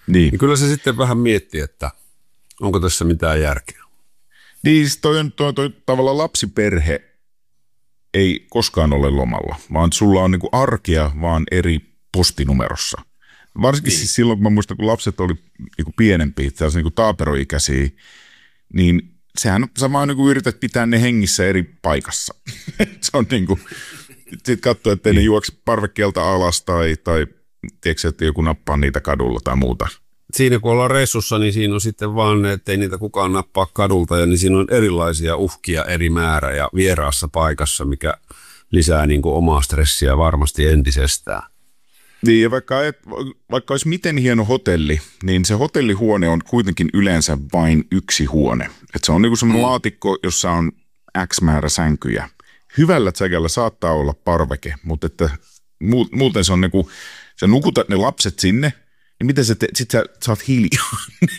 Niin kyllä se sitten vähän miettii, että onko tässä mitään järkeä. Niin, toi tavallaan lapsiperhe ei koskaan ole lomalla, vaan sulla on niinku arkea vaan eri postinumerossa. Varsinkin niin. Siis silloin, kun mä muistan, kun lapset oli niinku pienempiä, tällaisia niinku taaperoikäisiä, niin sehän sä vaan niinku yrität pitää ne hengissä eri paikassa. Se on niinku, sit katsoo, ettei ne juokse parvekkeelta alas tai tiedätkö, että joku nappaa niitä kadulla tai muuta. Siinä kun ollaan reissussa, niin siinä on sitten vaan, ettei niitä kukaan nappaa kadulta, ja niin siinä on erilaisia uhkia eri määrä ja vieraassa paikassa, mikä lisää niin kuin omaa stressiä varmasti entisestään. Niin, ja vaikka olisi miten hieno hotelli, niin se hotellihuone on kuitenkin yleensä vain yksi huone. Et se on niin kuin semmoinen laatikko, jossa on X määrä sänkyjä. Hyvällä tsäkällä saattaa olla parveke, mutta että muuten se on niin kuin, sä nukutat ne lapset sinne, niin miten sä sit sä oot hiljaa.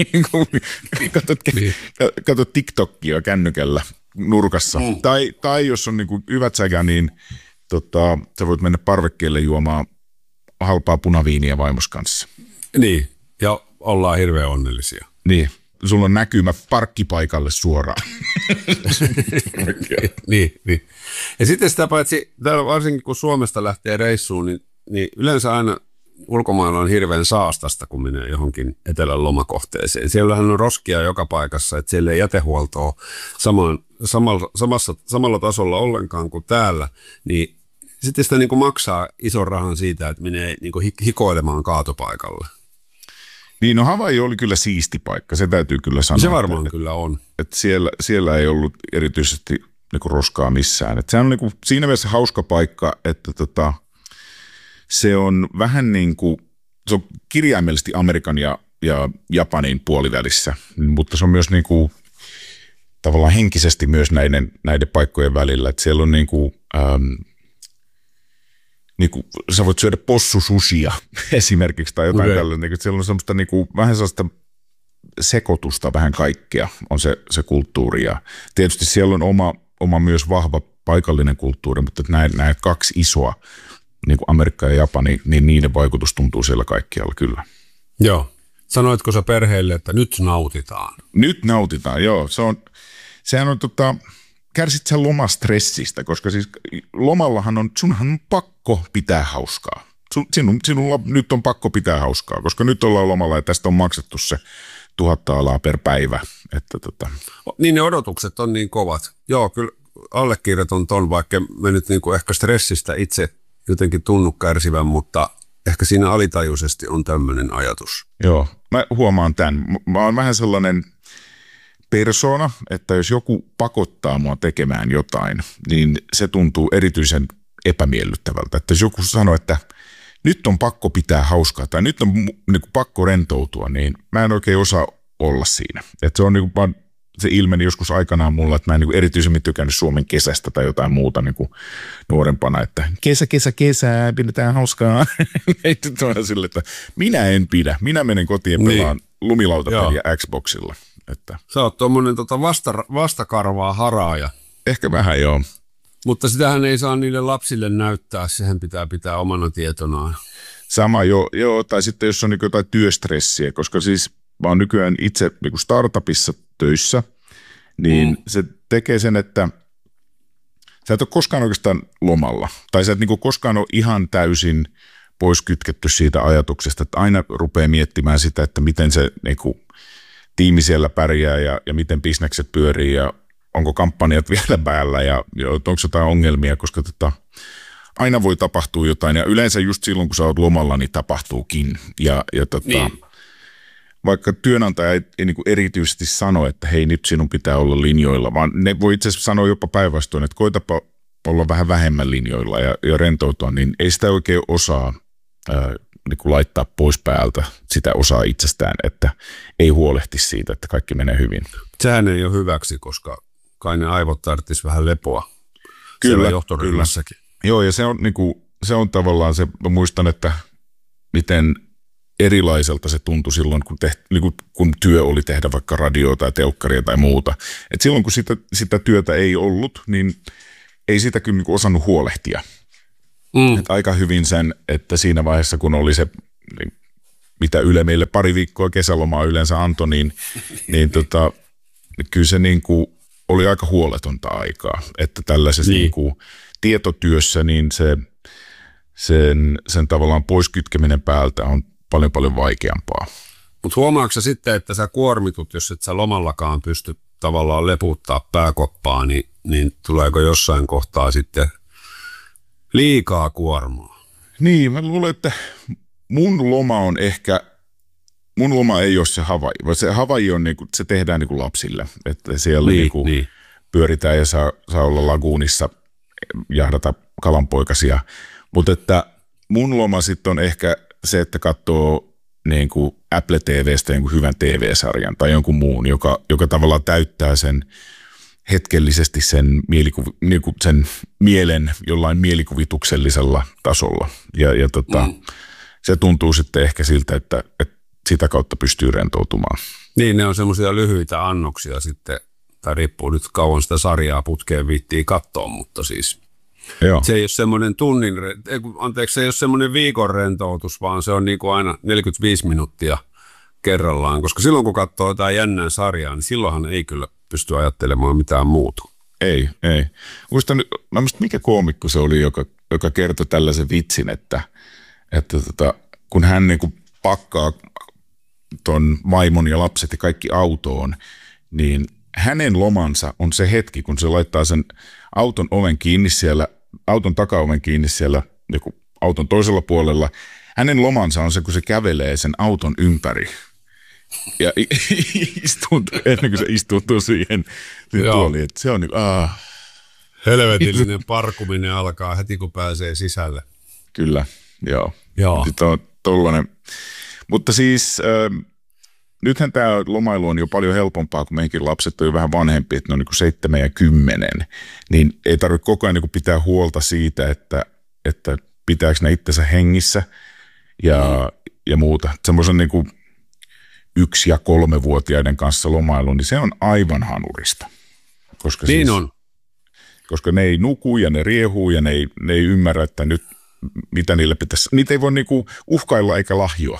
Katsot TikTokia kännykällä nurkassa. Tai jos on niinku hyvät säkä, niin sä voit mennä parvekkeelle juomaan halpaa punaviiniä vaimos kanssa. Niin, ja ollaan hirveän onnellisia. Niin, sulla on näkymä parkkipaikalle suoraan. niin. Ja sitten sitä paitsi, varsinkin kun Suomesta lähtee reissuun, niin yleensä aina ulkomailla on hirveän saastasta, kun menee johonkin etelän lomakohteeseen. Siellähän on roskia joka paikassa, että siellä ei jätehuoltoa samalla tasolla ollenkaan kuin täällä. Niin sitten sitä niin kuin maksaa ison rahan siitä, että menee niin kuin hikoilemaan kaatopaikalle. Niin, no Havaiji oli kyllä siisti paikka, se täytyy kyllä sanoa. Se varmaan kyllä on. Että siellä ei ollut erityisesti niin kuin roskaa missään. Että se on niin kuin siinä mielessä hauska paikka, että se on vähän niin kuin, se on kirjaimellisesti Amerikan ja Japanin puolivälissä, mutta se on myös niin kuin, tavallaan henkisesti myös näiden paikkojen välillä. Että siellä on niin kuin sä voit syödä possusushia esimerkiksi tai jotain tällainen. Niin siellä on semmoista niin kuin, vähän sellaista sekoitusta vähän kaikkea on se kulttuuri. Ja tietysti siellä on oma myös vahva paikallinen kulttuuri, mutta nämä kaksi isoa, niin kuin Amerikka ja Japani, niin niiden vaikutus tuntuu siellä kaikkialla kyllä. Joo. Sanoitko sä perheelle, että nyt nautitaan? Nyt nautitaan, joo. Sehän on kärsit sä lomastressistä, koska siis lomallahan sunhan on pakko pitää hauskaa. Sinulla nyt on pakko pitää hauskaa, koska nyt ollaan lomalla ja tästä on maksettu se 1000 alaa per päivä. Että Niin ne odotukset on niin kovat. Joo, kyllä allekirjoitan ton, vaikka me nyt niinku ehkä stressistä itse jotenkin tunnu kärsivän, mutta ehkä siinä alitajuisesti on tämmöinen ajatus. Joo, mä huomaan tämän. Mä oon vähän sellainen persona, että jos joku pakottaa mua tekemään jotain, niin se tuntuu erityisen epämiellyttävältä. Että jos joku sanoo, että nyt on pakko pitää hauskaa tai nyt on niin kuin pakko rentoutua, niin mä en oikein osaa olla siinä. Että se on niin kuin vaan, se ilmeni joskus aikanaan mulla, että mä en niin kuin erityisemmin tykännyt Suomen kesästä tai jotain muuta niin kuin nuorempana, että kesä, pidetään hauskaa. Sille, että minä en pidä, minä menen kotiin pelaan lumilautapeliä Xboxilla. Että. Sä oot tuommoinen vastakarvaa haraaja. Ehkä vähän joo. Mutta sitähän ei saa niille lapsille näyttää, sehän pitää omana tietonaan. Sama joo, tai sitten jos on niin jotain työstressiä, koska siis mä oon nykyään itse niin startupissa töissä, niin se tekee sen, että sä et ole koskaan oikeastaan lomalla, tai sä et niin koskaan ole ihan täysin pois kytketty siitä ajatuksesta, että aina rupeaa miettimään sitä, että miten se niin tiimi siellä pärjää ja miten bisnekset pyörii ja onko kampanjat vielä päällä ja onko jotain ongelmia, koska aina voi tapahtua jotain ja yleensä just silloin, kun sä oot lomalla, niin tapahtuukin. Niin. Vaikka työnantaja ei niin kuin erityisesti sano, että hei nyt sinun pitää olla linjoilla, vaan ne voi itse asiassa sanoa jopa päinvastoin, että koitapa olla vähän vähemmän linjoilla ja rentoutua, niin ei sitä oikein osaa niin kuin laittaa pois päältä sitä osaa itsestään, että ei huolehti siitä, että kaikki menee hyvin. Sehän ei ole hyväksi, koska kai ne aivot tarvitsisi vähän lepoa. Kyllä, johtoryhmässäkin. Joo, ja se on tavallaan se, mä muistan, että miten erilaiselta se tuntui silloin, kun työ oli tehdä vaikka radioa tai telkkaria tai muuta. Et silloin, kun sitä työtä ei ollut, niin ei sitä kyllä niin kuin osannut huolehtia. Et aika hyvin sen, että siinä vaiheessa, kun oli se niin mitä Yle meille pari viikkoa kesälomaa yleensä antoi, niin kyllä se niin kuin oli aika huoletonta aikaa, että tällaisessa niin kuin tietotyössä niin sen tavallaan poiskytkeminen päältä on paljon paljon vaikeampaa. Mutta huomaatko sitten, että sä kuormitut, jos et sä lomallakaan pysty tavallaan leputtaa pääkoppaa, niin tuleeko jossain kohtaa sitten liikaa kuormaa? Niin, mä luulen, että mun loma ei ole se Havaii, vaan se Havaii on niinku, se tehdään niinku lapsille, että siellä pyöritään ja saa olla laguunissa, jahdata kalanpoikasia, mutta että mun loma sitten on ehkä se, että katsoo niinku Apple TV:stä jonkun hyvän TV-sarjan tai jonkun muun, joka tavallaan täyttää sen hetkellisesti sen, niinku sen mielen jollain mielikuvituksellisella tasolla. Se tuntuu sitten ehkä siltä, että sitä kautta pystyy rentoutumaan. Niin, ne on semmoisia lyhyitä annoksia sitten, tai riippuu nyt kauan sitä sarjaa putkeen viittiin katsoa, mutta siis se ei ole semmoinen se ei ole semmoinen viikon rentoutus, vaan se on niin kuin aina 45 minuuttia kerrallaan, koska silloin kun katsoo jotain jännää sarjaa, niin silloinhan ei kyllä pysty ajattelemaan mitään muuta. Ei. Muistan, mikä koomikko se oli, joka kertoi tällaisen vitsin, että kun hän niin kuin pakkaa ton vaimon ja lapset ja kaikki autoon, niin hänen lomansa on se hetki, kun se laittaa sen auton takaoven kiinni siellä niin auton toisella puolella. Hänen lomansa on se, kun se kävelee sen auton ympäri. Ja ennen kuin se istuutuu siihen tuoliin, että se on niin helvetillinen parkuminen alkaa heti, kun pääsee sisälle. Kyllä, joo. Sitten on tollainen. Mutta siis nythän tämä lomailu on jo paljon helpompaa, kun meidänkin lapset on jo vähän vanhempia, että ne on niin kuin 7 ja 10, niin ei tarvitse koko ajan niin kuin pitää huolta siitä, että pitääkö ne itsensä hengissä ja muuta. Semmoisen niin kuin 1- ja 3-vuotiaiden kanssa lomailu, niin se on aivan hanurista. Koska niin on. Koska ne ei nuku ja ne riehuu ja ne ei ymmärrä, että nyt mitä niille pitäisi. Niitä ei voi niinku uhkailla eikä lahjoa.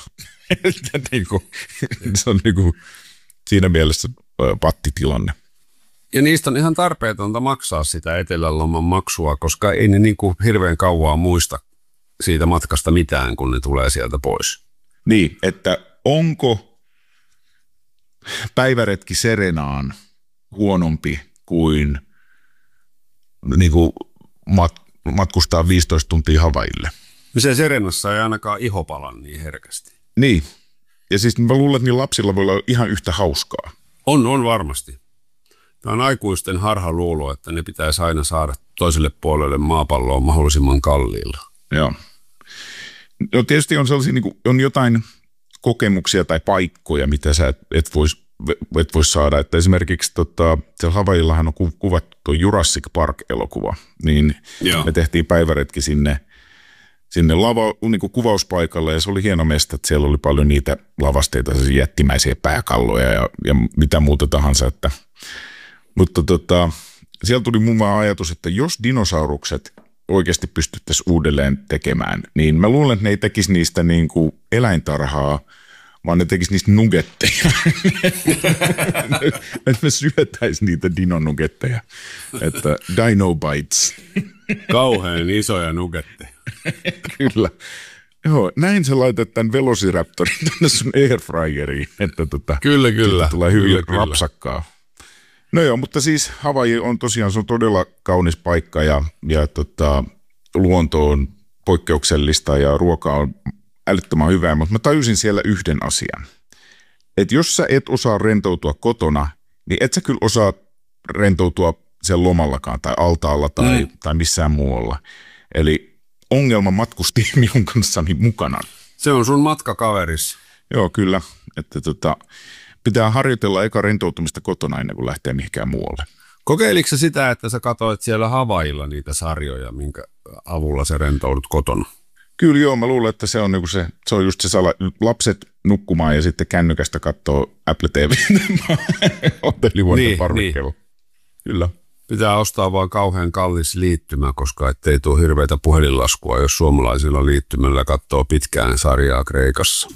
Se on niinku siinä mielessä pattitilanne. Ja niistä on ihan tarpeetonta maksaa sitä eteläloman maksua, koska ei ne niinku hirveän kauaa muista siitä matkasta mitään, kun ne tulee sieltä pois. Niin, että onko päiväretki Serenaan huonompi kuin niinku matkustaa 15 tuntia Havaille. Se Serenassa ei ainakaan iho pala niin herkästi. Niin. Ja siis mä luulen, että niin lapsilla voi olla ihan yhtä hauskaa. On varmasti. Tämä on aikuisten harhaluulo, että ne pitäisi aina saada toiselle puolelle maapalloa mahdollisimman kalliilla. Joo. No tietysti on sellaisia, niin kuin, on jotain kokemuksia tai paikkoja, mitä sä et vois saada. Että esimerkiksi siellä Havaillahan on kuvattu tuo Jurassic Park-elokuva, niin me tehtiin päiväretki sinne niin kuin kuvauspaikalle, ja se oli hieno mesta, että siellä oli paljon niitä lavasteita, jättimäisiä pääkalloja ja mitä muuta tahansa. Mutta siellä tuli mun vaan ajatus, että jos dinosaurukset oikeasti pystyttäisiin uudelleen tekemään, niin mä luulen, että ne ei tekisi niistä niin kuin eläintarhaa, vaan ne tekisi niistä nugetteja. Että me syötäisiin niitä dino-nugetteja. Että Dino Bites. Kauhean isoja nugetteja. Kyllä. Joo, näin sä laitat tämän Velociraptorin tänne sun airfryeriin. Että kyllä. Tulee hyvin rapsakkaa. No joo, mutta siis Havaii on tosiaan, se on todella kaunis paikka ja luonto on poikkeuksellista ja ruoka on älyttömän hyvää, mutta mä tajusin siellä yhden asian. Että jos sä et osaa rentoutua kotona, niin et sä kyllä osaa rentoutua siellä lomallakaan tai altaalla tai missään muualla. Eli ongelma matkusti minun kanssani mukana. Se on sun matkakaveris. Joo, kyllä. Että pitää harjoitella eka rentoutumista kotona ennen kuin lähtee mihinkään muualle. Kokeiliko sä sitä, että sä katsoit siellä Havailla niitä sarjoja, minkä avulla sä rentoudut kotona? Kyllä joo, mä luulen, että se on just se lapset nukkumaan ja sitten kännykästä katsoo Apple TV hotellivuoden parvekkeella. Kyllä. pitää ostaa vaan kauhean kallis liittymä, koska ettei tule hirveitä puhelinlaskua, jos suomalaisilla liittymällä katsoo pitkään sarjaa Kreikassa.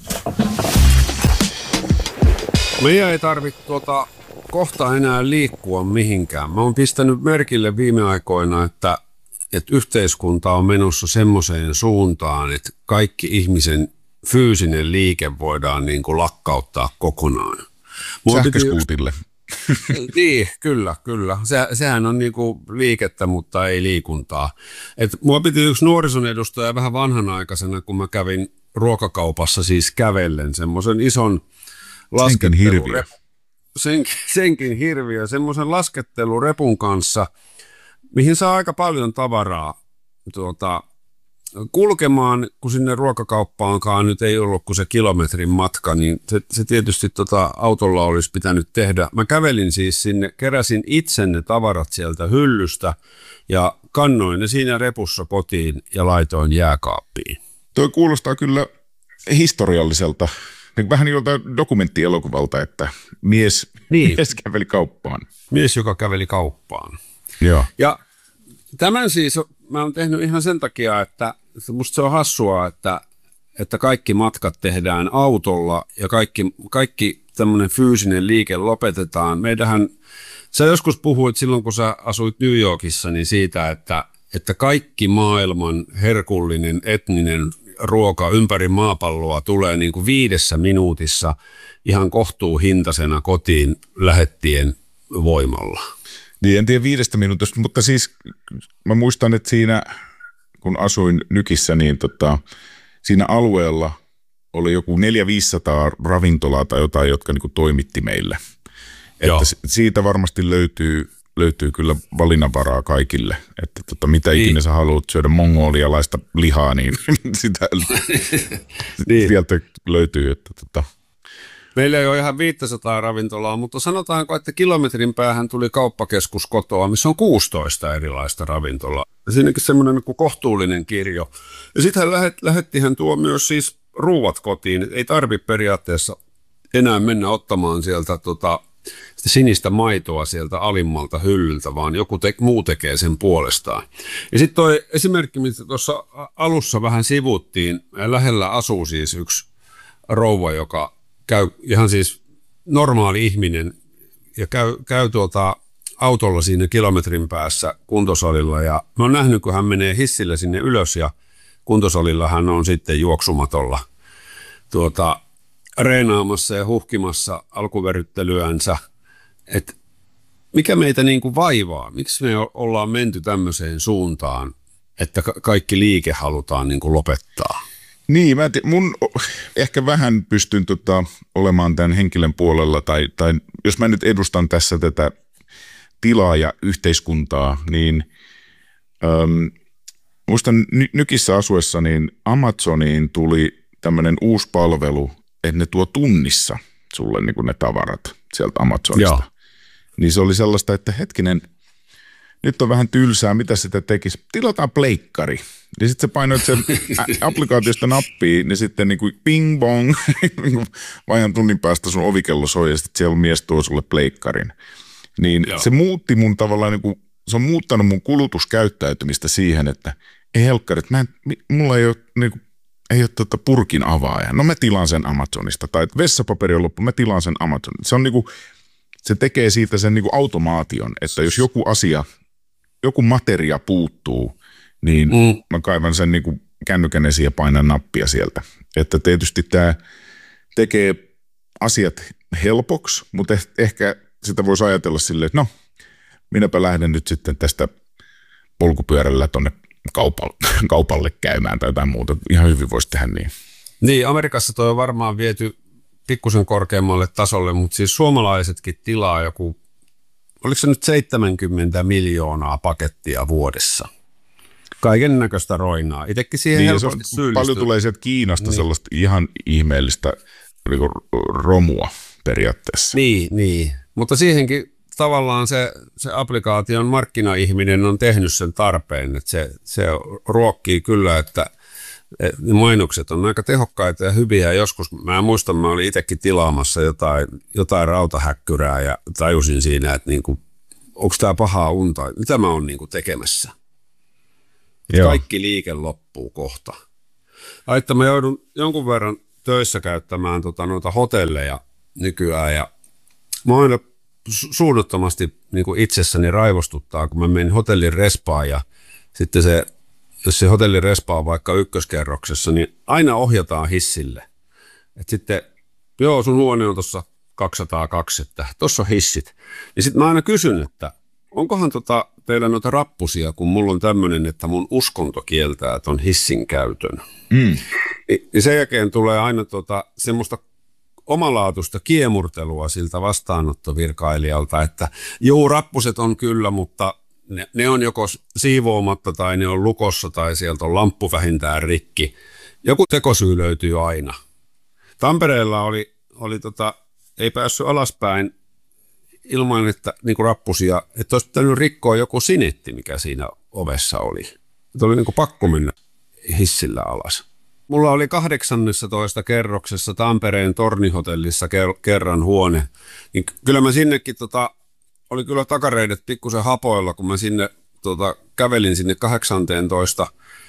Meidän ei tarvitse kohta enää liikkua mihinkään. Mä oon pistänyt merkille viime aikoina, että yhteiskunta on menossa semmoiseen suuntaan, että kaikki ihmisen fyysinen liike voidaan niin kuin lakkauttaa kokonaan. Sähköskuutille. Niin, kyllä. Sehän on niin kuin liikettä, mutta ei liikuntaa. Mua piti yksi nuorison edustaja vähän vanhanaikaisena, kun mä kävin ruokakaupassa siis kävellen semmoisen ison senkin hirviö, semmoisen laskettelurepun kanssa, mihin saa aika paljon tavaraa kulkemaan, kun sinne ruokakauppaankaan nyt ei ollut kuin se kilometrin matka, niin se tietysti autolla olisi pitänyt tehdä. Mä kävelin siis sinne, keräsin itse ne tavarat sieltä hyllystä ja kannoin ne siinä repussa kotiin ja laitoin jääkaappiin. Toi kuulostaa kyllä historialliselta, vähän joltain dokumenttielokuvalta, että mies käveli kauppaan. Mies, joka käveli kauppaan. Joo. Ja tämän siis mä oon tehnyt ihan sen takia, että musta se on hassua, että kaikki matkat tehdään autolla ja kaikki tämmöinen fyysinen liike lopetetaan. Sä joskus puhuit silloin, kun sä asuit New Yorkissa, niin siitä, että kaikki maailman herkullinen etninen ruoka ympäri maapalloa tulee niin kuin 5 minuutissa ihan kohtuuhintaisena kotiin lähettien voimalla. Niin, en tiedä 5 minuutista, mutta siis mä muistan, että siinä, kun asuin Nykissä, niin siinä alueella oli joku 400-500 ravintolaa tai jotain, jotka niin kuin toimitti meille. Että siitä varmasti löytyy kyllä valinnanvaraa kaikille, että mitä ikinä sä haluat syödä mongolialaista lihaa, niin sitä sieltä löytyy. Että Meillä ei ole ihan 500 ravintolaa, mutta sanotaanko, että kilometrin päähän tuli kauppakeskus kotoa, missä on 16 erilaista ravintolaa. Siinäkin semmoinen kohtuullinen kirjo. Ja sitten lähettihän tuo myös siis ruuat kotiin. Ei tarvitse periaatteessa enää mennä ottamaan sieltä sitä sinistä maitoa sieltä alimmalta hyllyltä, vaan joku muu tekee sen puolestaan. Ja sitten toi esimerkki, mitä tuossa alussa vähän sivuttiin, lähellä asuu siis yksi rouva, joka käy ihan siis normaali ihminen ja käy autolla siinä kilometrin päässä kuntosalilla. Ja mä oon nähnyt, kun hän menee hissillä sinne ylös ja kuntosalilla hän on sitten juoksumatolla reenaamassa ja huhkimassa alkuveryttelyänsä. Et mikä meitä niin kuin vaivaa? Miksi me ollaan menty tämmöiseen suuntaan, että kaikki liike halutaan niin kuin lopettaa? Niin, mun ehkä vähän pystyn olemaan tämän henkilön puolella, tai jos mä nyt edustan tässä tätä tilaa ja yhteiskuntaa, niin muistan Nykissä asuessa, niin Amazoniin tuli tämmöinen uusi palvelu, että ne tuo tunnissa sulle niin kuin ne tavarat sieltä Amazonista. Joo. Niin se oli sellaista, että hetkinen, nyt on vähän tylsää, mitä sitä tekisi. Tilataan pleikkari. Ja sitten sä painoit sen applikaatiosta nappiin, niin sitten niin kuin ping bong, vajan tunnin päästä sun ovikello soi, ja sitten siellä mies tuo sulle pleikkarin. Niin se muutti mun tavallaan, niin kuin, se on muuttanut mun kulutuskäyttäytymistä siihen, että ei helkkarit, mulla ei ole, niin kuin, ei ole purkin avaaja. No mä tilaan sen Amazonista. Tai vessapaperi on loppu, mä tilaan sen Amazonista. Se on niin kuin, se tekee siitä sen niin kuin automaation, että jos joku asia, joku materia puuttuu, niin mä kaivan sen niin kuin kännykän esiin ja painan nappia sieltä. Että tietysti tämä tekee asiat helpoksi, mutta ehkä sitä voisi ajatella silleen, että no, minäpä lähden nyt sitten tästä polkupyörällä tuonne kaupalle käymään tai jotain muuta. Ihan hyvin voisi tehdä niin. Niin, Amerikassa toi on varmaan viety pikkusen korkeammalle tasolle, mutta siis suomalaisetkin tilaa joku, oliko se nyt 70 miljoonaa pakettia vuodessa? Kaiken näköistä roinaa. Itsekin siihen niin, helposti syyllistyy. Paljon tulee sieltä Kiinasta sellaista ihan ihmeellistä romua periaatteessa. Niin. Mutta siihenkin tavallaan se applikaation markkinaihminen on tehnyt sen tarpeen, että se ruokkii kyllä, että mainokset on aika tehokkaita ja hyviä. Joskus, mä muistan, mä olin itsekin tilaamassa jotain rautahäkkyrää ja tajusin siinä, että niin kuin onko tämä pahaa unta, mitä mä oon niin kuin tekemässä. Kaikki liike loppuu kohta. Että mä joudun jonkun verran töissä käyttämään noita hotelleja nykyään ja mä aina suunnattomasti niin kuin itsessäni raivostuttaa, kun mä menin hotellin respaan ja sitten jos se hotellin respa on vaikka ykköskerroksessa, niin aina ohjataan hissille. Et sitten, joo, sun huone on tuossa 202, että tuossa on hissit. Ja sitten mä aina kysyn, että onkohan teillä noita rappusia, kun mulla on tämmöinen, että mun uskonto kieltää ton hissin käytön. Niin sen jälkeen tulee aina semmoista omalaatuista kiemurtelua siltä vastaanottovirkailijalta, että juu, rappuset on kyllä, mutta ne on joko siivoamatta tai ne on lukossa tai sieltä on lamppu vähintään rikki. Joku tekosyy löytyy aina. Tampereella ei päässyt alaspäin ilman, että niinku rappusia, että olisi pitänyt rikkoa joku sinetti, mikä siinä ovessa oli. Että oli niinku pakko mennä hissillä alas. Mulla oli 18 kerroksessa Tampereen Tornihotellissa kerran huone. Niin kyllä mä sinnekin oli kyllä takareidet pikkusen hapoilla, kun mä sinne kävelin sinne 18.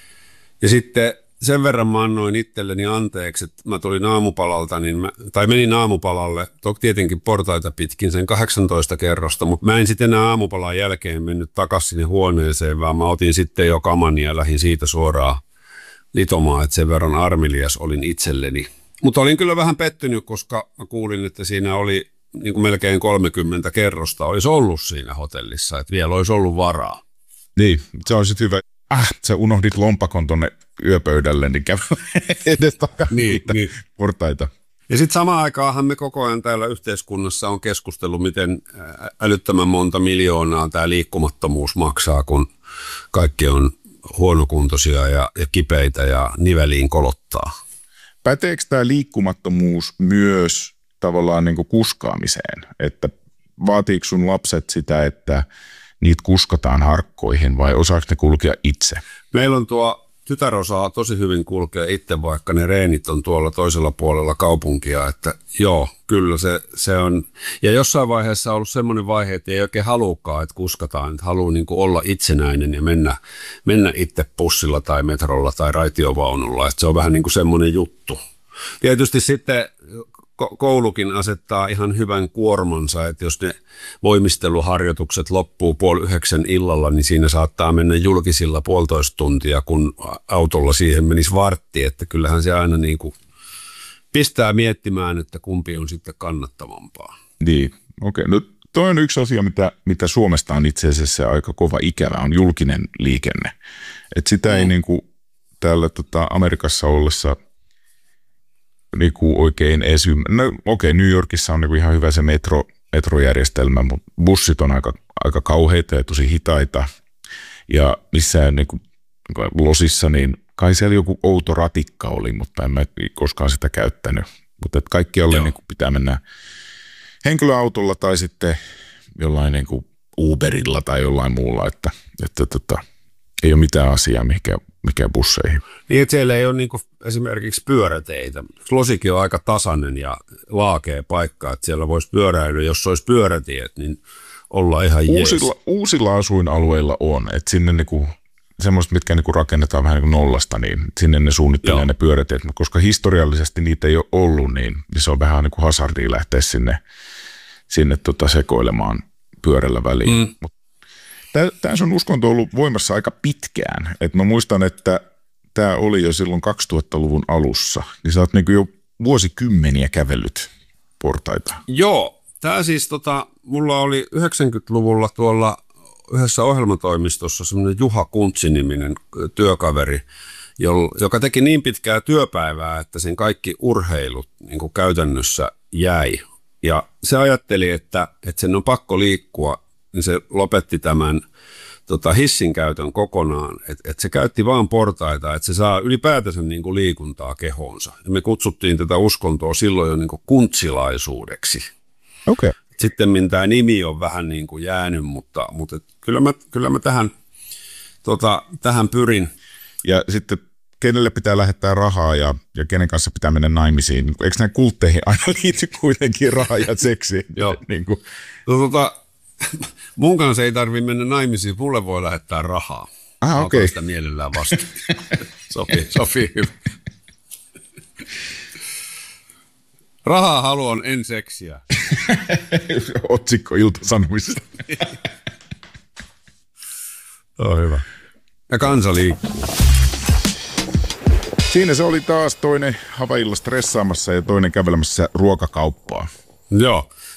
Ja sitten sen verran mä annoin itselleni anteeksi, että mä tulin aamupalalta, menin aamupalalle, toki tietenkin portaita pitkin sen 18 kerrosta, mutta mä en sitten enää aamupalan jälkeen mennyt takaisin sinne huoneeseen, vaan mä otin sitten jo kamani ja lähdin siitä suoraan litomaan, että sen verran armelias olin itselleni. Mutta olin kyllä vähän pettynyt, koska mä kuulin, että siinä oli niin kuin melkein 30 kerrosta olisi ollut siinä hotellissa, että vielä olisi ollut varaa. Niin, se on sitten hyvä. Sä unohdit lompakon tonne yöpöydälle, niin käy edes takaisin niin. Portaita. Ja sitten samaan aikaanhan me koko ajan täällä yhteiskunnassa on keskustellut, miten älyttömän monta miljoonaa tämä liikkumattomuus maksaa, kun kaikki on huonokuntoisia ja kipeitä ja niveliin kolottaa. Päteekö tämä liikkumattomuus myös tavallaan niin kuin kuskaamiseen? Että vaatiiko sun lapset sitä, että niitä kuskataan harkkoihin vai osaako ne kulkea itse? Meillä on tytär osaa tosi hyvin kulkea itse, vaikka ne reenit on tuolla toisella puolella kaupunkia, että joo, kyllä se on. Ja jossain vaiheessa on ollut semmoinen vaihe, että ei oikein haluukaan, että kuskataan, että haluaa niin kuin olla itsenäinen ja mennä itse bussilla tai metrolla tai raitiovaunulla, että se on vähän niin kuin semmoinen juttu. Tietysti sitten koulukin asettaa ihan hyvän kuormansa, että jos ne voimisteluharjoitukset loppuu 8:30 illalla, niin siinä saattaa mennä julkisilla 1,5 tuntia, kun autolla siihen menisi vartti, että kyllähän se aina niin kuin pistää miettimään, että kumpi on sitten kannattavampaa. Niin, okei. No toi on yksi asia, mitä Suomesta on itse asiassa aika kova ikävä, on julkinen liikenne. Että sitä ei niin kuin täällä Amerikassa ollessa niin kuin oikein New Yorkissa on niin kuin ihan hyvä se metrojärjestelmä, mutta bussit on aika kauheita ja tosi hitaita. Ja missään niin kuin losissa, niin kai siellä joku outo ratikka oli, mutta en mä koskaan sitä käyttänyt. Mutta kaikkialle niin kuin pitää mennä henkilöautolla tai sitten jollain niin kuin Uberilla tai jollain muulla, että ei ole mitään asiaa mikä busseihin. Niin, että siellä ei ole niin kuin esimerkiksi pyöräteitä. Losikin on aika tasainen ja laakea paikka, että siellä voisi pyöräilyä. Jos olisi pyörätiet, niin ollaan ihan jees. Uusilla asuinalueilla on, että sinne niinku, semmoista, mitkä niinku rakennetaan vähän niin kuin nollasta, niin sinne ne suunnittelee ne pyörätiet. Koska historiallisesti niitä ei ole ollut, niin se on vähän niin kuin hazardia lähteä sinne sekoilemaan pyörällä väliin. Tämä sun uskonto on ollut voimassa aika pitkään. Et mä muistan, että tämä oli jo silloin 2000-luvun alussa. Niin sä oot niinku jo vuosikymmeniä kävellyt portaita. Joo, tämä siis mulla oli 90-luvulla tuolla yhdessä ohjelmatoimistossa semmoinen Juha Kuntsi-niminen työkaveri, joka teki niin pitkää työpäivää, että sen kaikki urheilut niin kuin käytännössä jäi. Ja se ajatteli, että sen on pakko liikkua, niin se lopetti tämän hissin käytön kokonaan, että se käytti vaan portaita, että se saa ylipäätänsä niin kuin liikuntaa kehoonsa. Ja me kutsuttiin tätä uskontoa silloin jo niin kuin kuntsilaisuudeksi. Okay. Sitten tämä nimi on vähän niin kuin jäänyt, mutta kyllä mä tähän pyrin. Ja sitten kenelle pitää lähettää rahaa ja kenen kanssa pitää mennä naimisiin? Eikö nämä kultteihin aina liity kuitenkin rahaa ja seksiin? Joo. Niin kuin. mun kanssa ei tarvitse mennä naimisiin, mulle voi lähettää rahaa. Okei. Sitä mielellään vastaan. Sopii hyvin. Rahaa haluan, en seksiä. Otsikko Ilta-Sanomissa. Hyvä. Ja kansa liikkuu. Siinä se oli taas toinen Havailla stressaamassa ja toinen kävelemässä ruokakauppaa. Joo.